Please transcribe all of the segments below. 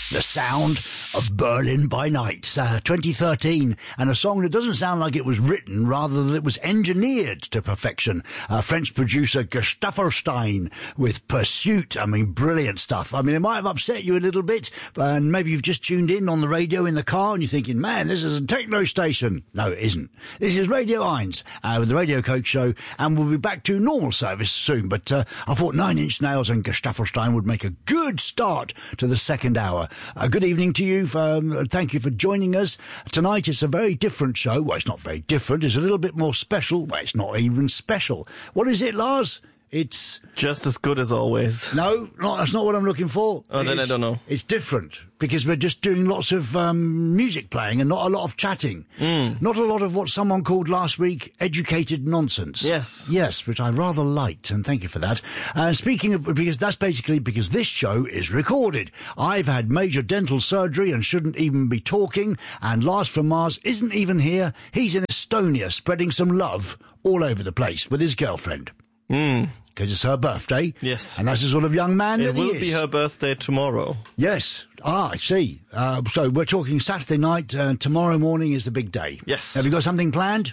The Sound of Berlin by Night, 2013, and a song that doesn't sound like it was written, rather than it was engineered to perfection. French producer Gestaffelstein with Pursuit. I mean, brilliant stuff. I mean, it might have upset you a little bit, and maybe you've just tuned in on the radio in the car and you're thinking, man, this is a techno station. No, it isn't. This is Radio 1 with the Radio Coke Show, and we'll be back to normal service soon. But I thought Nine Inch Nails and Gestaffelstein would make a good start to the second hour. Good evening to you. Thank you for joining us. Tonight it's a very different show. Well, it's not very different. It's a little bit more special. Well, it's not even special. What is it, Lars? It's just as good as always. No, that's not what I'm looking for. Oh, then I don't know. It's different because we're just doing lots of music playing and not a lot of chatting. Not a lot of what someone called last week educated nonsense. Yes, which I rather liked, and thank you for that. Speaking of, because that's basically because this show is recorded. I've had major dental surgery and shouldn't even be talking, and Lars from Mars isn't even here. He's in Estonia spreading some love all over the place with his girlfriend. Because it's her birthday. Yes. And that's the sort of young man that he is. It will be her birthday tomorrow. Yes. I see. So we're talking Saturday night. Tomorrow morning is the big day. Yes. Have you got something planned?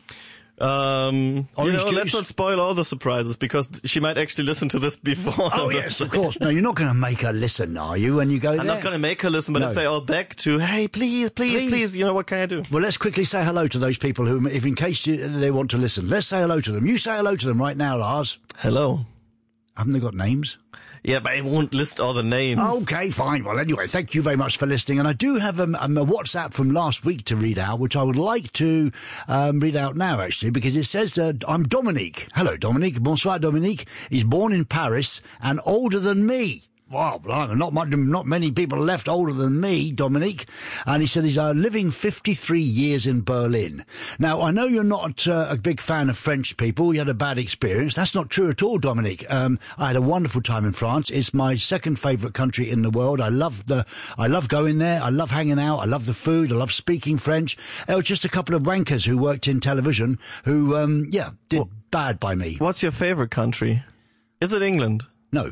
Let's not spoil all the surprises, because she might actually listen to this before. Oh, yes, of course. No, you're not going to make her listen, are you, when you go there? I'm not going to make her listen, but if they all beg to, hey, please, what can I do? Well, let's quickly say hello to those people who, if in case they want to listen. Let's say hello to them. You say hello to them right now, Lars. Hello. Haven't they got names? Yeah, but I won't list all the names. Okay, fine. Well, anyway, thank you very much for listening. And I do have a WhatsApp from last week to read out, which I would like to read out now, actually, because it says, I'm Dominique. Hello, Dominique. Bonsoir, Dominique. He's born in Paris and older than me. Wow, not many people left older than me, Dominique. And he said he's living 53 years in Berlin. Now, I know you're not a big fan of French people. You had a bad experience. That's not true at all, Dominique. I had a wonderful time in France. It's my second favourite country in the world. I love going there. I love hanging out. I love the food. I love speaking French. It was just a couple of wankers who worked in television who, did bad by me. What's your favourite country? Is it England? No.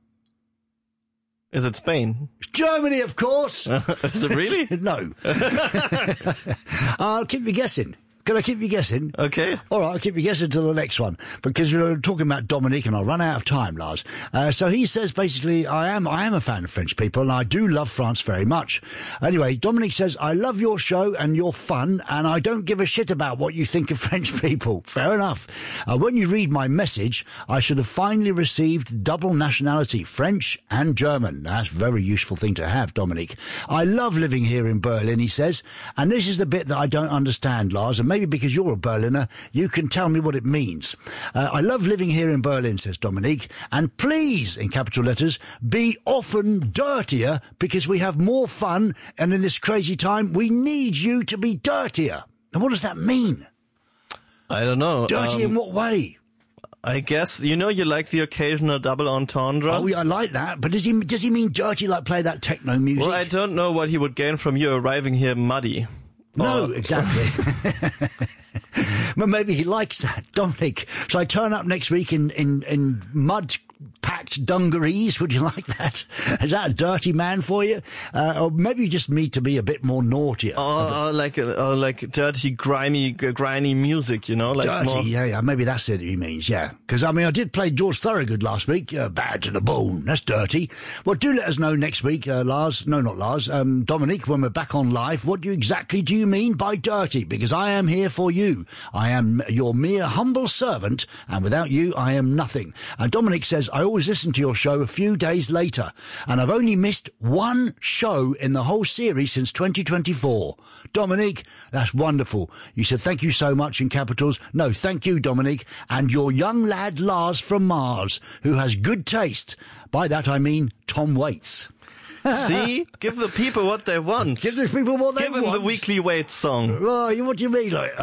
Is it Spain? Germany, of course. Is it really? No. I'll keep you guessing. Can I keep you guessing? Okay. All right, I'll keep you guessing till the next one, because we're talking about Dominique and I'll run out of time, Lars. So he says basically, I am a fan of French people and I do love France very much. Anyway, Dominique says, I love your show and your fun and I don't give a shit about what you think of French people. Fair enough. When you read my message, I should have finally received double nationality, French and German. That's a very useful thing to have, Dominique. I love living here in Berlin, he says, and this is the bit that I don't understand, Lars, and maybe because you're a Berliner, you can tell me what it means. I love living here in Berlin, says Dominique, and please, in capital letters, be often dirtier because we have more fun, and in this crazy time, we need you to be dirtier. And what does that mean? I don't know. Dirty in what way? I guess, you like the occasional double entendre. Oh, yeah, I like that. But does he mean dirty like play that techno music? Well, I don't know what he would gain from you arriving here muddy. No, exactly. Well, maybe he likes that. Dominic, shall I turn up next week in mud-packed dungarees? Would you like that? Is that a dirty man for you? Or maybe you just need to be a bit more naughtier. Or like dirty, grimy music, like dirty, more... yeah, maybe that's it he means, yeah. Because, I did play George Thorogood last week. Bad to the bone. That's dirty. Well, do let us know next week, Lars. No, not Lars. Dominic, when we're back on live, what exactly do you mean by dirty? Because I am here for you. I am your mere humble servant, and without you, I am nothing. And Dominic says, I always listen to your show a few days later, and I've only missed one show in the whole series since 2024. Dominic, that's wonderful. You said thank you so much in capitals. No, thank you, Dominic, and your young lad Lars from Mars, who has good taste. By that I mean Tom Waits. See? Give the people what they want. Give the people what they want. Give them the Weekly Weights song. Oh, what do you mean? Like,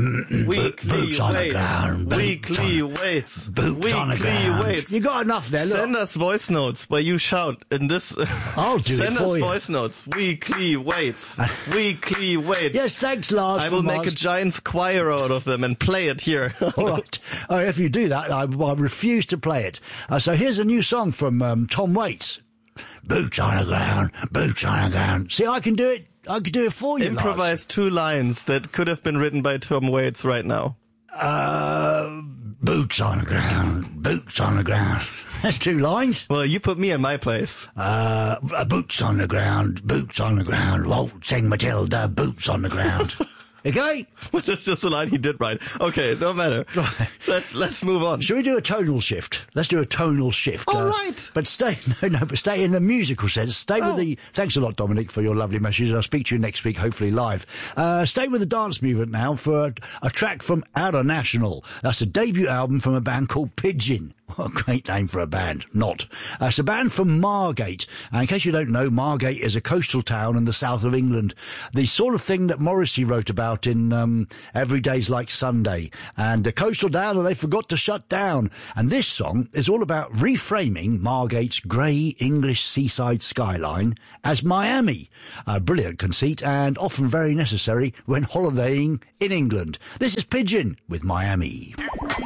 Weekly Weights. Weekly Weights. Weekly Weights. You got enough there, look. Send us voice notes where you shout in this. I'll do it for you. Send us voice notes. Weekly Weights. Weekly Weights. Yes, thanks, Lars. I will make a giant choir out of them and play it here. All right. If you do that, I refuse to play it. So here's a new song from Tom Waits. Boots on the ground, boots on the ground. See, I can do it. I could do it for you, Improvise 2 lines that could have been written by Tom Waits right now. Boots on the ground, boots on the ground. That's 2 lines. Well, you put me in my place. Boots on the ground, waltzing Matilda, boots on the ground. Okay? Well, that's just the line he did right. Okay, no matter. Right. Let's move on. Shall we do a tonal shift? Let's do a tonal shift. All right. But stay in the musical sense. Stay with the... Thanks a lot, Dominic, for your lovely message. And I'll speak to you next week, hopefully live. Stay with the dance movement now for a track from Outer National. That's a debut album from a band called Pigeon. What a great name for a band. Not. It's a band from Margate. And in case you don't know, Margate is a coastal town in the south of England. The sort of thing that Morrissey wrote about in Every Day's Like Sunday. And the coastal town that they forgot to shut down. And this song is all about reframing Margate's grey English seaside skyline as Miami. A brilliant conceit and often very necessary when holidaying in England. This is Pigeon with Miami.